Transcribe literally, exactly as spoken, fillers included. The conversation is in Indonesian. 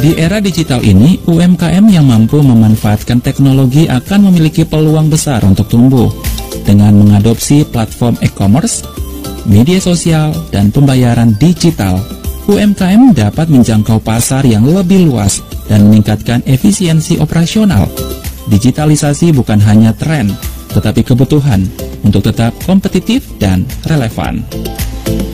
Di era digital ini, U M K M yang mampu memanfaatkan teknologi akan memiliki peluang besar untuk tumbuh. Dengan mengadopsi platform e-commerce, media sosial, dan pembayaran digital, U M K M dapat menjangkau pasar yang lebih luas dan meningkatkan efisiensi operasional. Digitalisasi bukan hanya tren, tetapi kebutuhan untuk tetap kompetitif dan relevan.